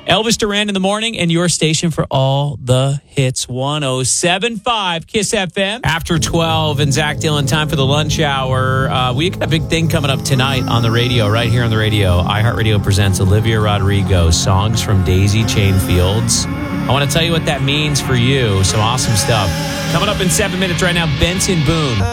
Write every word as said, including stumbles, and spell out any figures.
Elvis Duran in the morning, and your station for all the hits. one oh seven point five Kiss F M. After twelve, and Zach Dillon, time for the lunch hour. Uh, we got a big thing coming up tonight on the radio, right here on the radio. iHeartRadio presents Olivia Rodrigo, Songs from Daisy Chain Fields. I want to tell you what that means for you. Some awesome stuff. Coming up in seven minutes right now, Benson Boone.